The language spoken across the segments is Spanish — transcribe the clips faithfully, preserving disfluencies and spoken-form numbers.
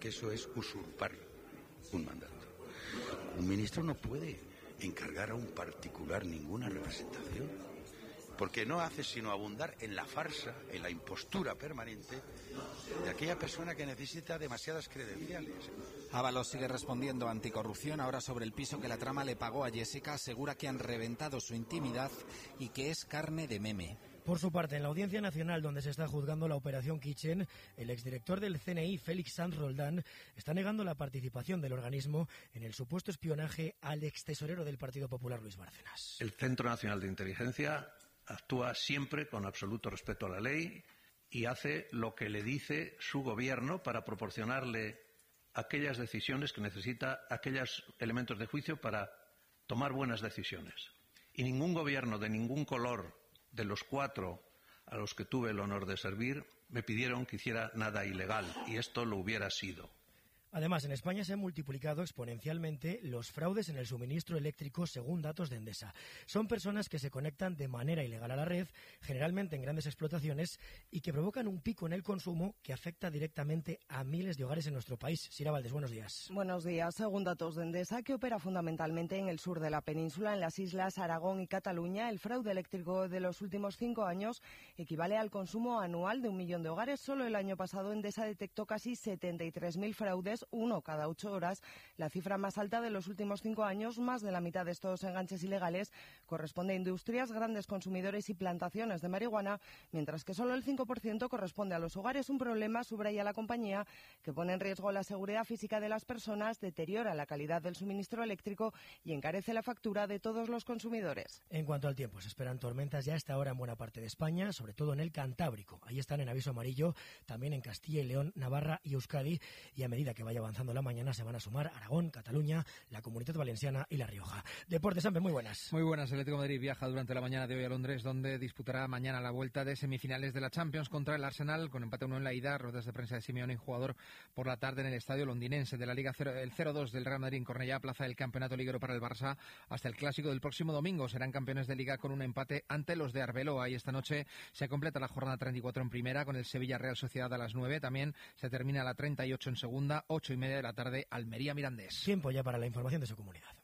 porque eso es usurpar un mandato. Un ministro no puede encargar a un particular ninguna representación, porque no hace sino abundar en la farsa, en la impostura permanente de aquella persona que necesita demasiadas credenciales. Ábalos sigue respondiendo a anticorrupción. Ahora sobre el piso que la trama le pagó a Jessica, asegura que han reventado su intimidad y que es carne de meme. Por su parte, en la Audiencia Nacional, donde se está juzgando la Operación Kitchen, el exdirector del C N I, Félix Sanz Roldán, está negando la participación del organismo en el supuesto espionaje al extesorero del Partido Popular, Luis Bárcenas. El Centro Nacional de Inteligencia actúa siempre con absoluto respeto a la ley y hace lo que le dice su gobierno para proporcionarle aquellas decisiones que necesita, aquellos elementos de juicio para tomar buenas decisiones. Y ningún gobierno de ningún color de los cuatro a los que tuve el honor de servir me pidieron que hiciera nada ilegal, y esto lo hubiera sido. Además, en España se han multiplicado exponencialmente los fraudes en el suministro eléctrico según datos de Endesa. Son personas que se conectan de manera ilegal a la red, generalmente en grandes explotaciones, y que provocan un pico en el consumo que afecta directamente a miles de hogares en nuestro país. Sira Valdés, buenos días. Buenos días. Según datos de Endesa, que opera fundamentalmente en el sur de la península, en las islas Aragón y Cataluña, el fraude eléctrico de los últimos cinco años equivale al consumo anual de un millón de hogares. Solo el año pasado Endesa detectó casi setenta y tres mil fraudes, uno cada ocho horas, la cifra más alta de los últimos cinco años. Más de la mitad de estos enganches ilegales corresponde a industrias, grandes consumidores y plantaciones de marihuana, mientras que solo el cinco por ciento corresponde a los hogares. Un problema, subraya la compañía, que pone en riesgo la seguridad física de las personas, deteriora la calidad del suministro eléctrico y encarece la factura de todos los consumidores. En cuanto al tiempo, se esperan tormentas ya a esta hora en buena parte de España, sobre todo en el Cantábrico. Ahí están en aviso amarillo, también en Castilla y León, Navarra y Euskadi, y a medida que vaya avanzando la mañana se van a sumar Aragón, Cataluña, la Comunidad Valenciana y La Rioja. Deportes, Amber, muy buenas. Muy buenas. El Atlético de Madrid viaja durante la mañana de hoy a Londres, donde disputará mañana la vuelta de semifinales de la Champions contra el Arsenal, con empate uno en la ida, ruedas de prensa de Simeone y jugador por la tarde en el estadio londinense de la Liga cero, el cero dos del Real Madrid en Cornellá, plaza del campeonato liguero para el Barça hasta el clásico del próximo domingo. Serán campeones de Liga con un empate ante los de Arbeloa, y esta noche se completa la jornada treinta y cuatro en primera con el Sevilla Real Sociedad a las nueve. También se termina la treinta y ocho en segunda, ocho y media de la tarde, Almería Mirandés. Tiempo ya para la información de su comunidad.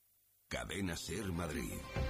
Cadena SER Madrid.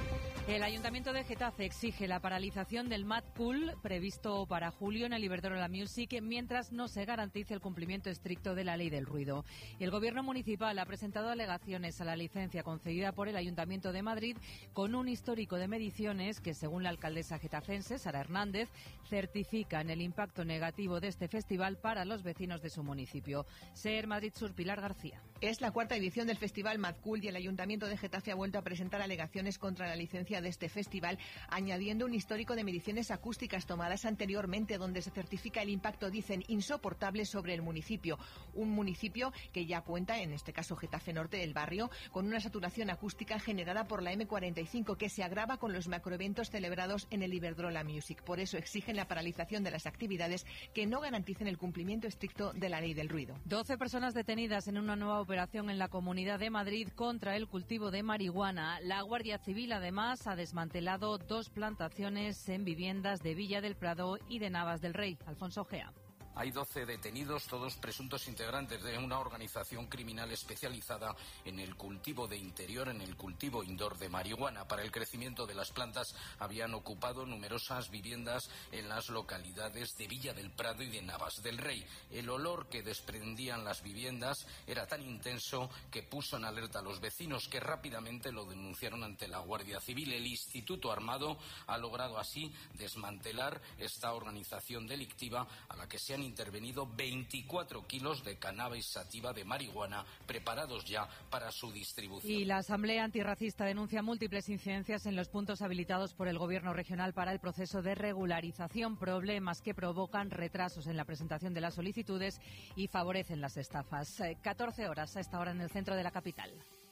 El Ayuntamiento de Getafe exige la paralización del Mad Cool previsto para julio en el Iberdrola Music, mientras no se garantice el cumplimiento estricto de la ley del ruido. El Gobierno municipal ha presentado alegaciones a la licencia concedida por el Ayuntamiento de Madrid con un histórico de mediciones que, según la alcaldesa getafense, Sara Hernández, certifican el impacto negativo de este festival para los vecinos de su municipio. SER Madrid Sur, Pilar García. Es la cuarta edición del Festival Mad Cool y el Ayuntamiento de Getafe ha vuelto a presentar alegaciones contra la licencia de este festival, añadiendo un histórico de mediciones acústicas tomadas anteriormente, donde se certifica el impacto, dicen, insoportable sobre el municipio. Un municipio que ya cuenta, en este caso Getafe Norte del barrio, con una saturación acústica generada por la eme cuarenta y cinco, que se agrava con los macroeventos celebrados en el Iberdrola Music. Por eso exigen la paralización de las actividades que no garanticen el cumplimiento estricto de la ley del ruido. doce personas detenidas en una nueva operación en la Comunidad de Madrid contra el cultivo de marihuana. La Guardia Civil, además, ha desmantelado dos plantaciones en viviendas de Villa del Prado y de Navas del Rey. Alfonso Gea. Hay doce detenidos, todos presuntos integrantes de una organización criminal especializada en el cultivo de interior, en el cultivo indoor de marihuana. Para el crecimiento de las plantas habían ocupado numerosas viviendas en las localidades de Villa del Prado y de Navas del Rey. El olor que desprendían las viviendas era tan intenso que puso en alerta a los vecinos, que rápidamente lo denunciaron ante la Guardia Civil. El Instituto Armado ha logrado así desmantelar esta organización delictiva, a la que se han intervenido veinticuatro kilos de cannabis sativa de marihuana preparados ya para su distribución. Y la Asamblea Antirracista denuncia múltiples incidencias en los puntos habilitados por el Gobierno regional para el proceso de regularización, problemas que provocan retrasos en la presentación de las solicitudes y favorecen las estafas. catorce horas a esta hora en el centro de la capital.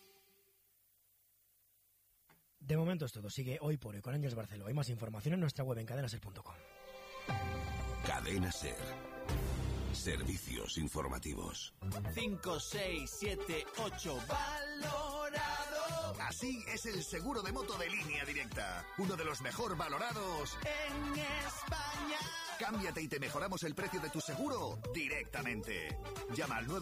De momento es todo. Sigue Hoy por Hoy con Ángeles Barceló. Hay más información en nuestra web en cadena ser punto com. Cadena SER. Servicios informativos. cinco, seis, siete, ocho. Valorado. Así es el seguro de moto de Línea Directa. Uno de los mejor valorados en España. Cámbiate y te mejoramos el precio de tu seguro directamente. Llama al nueve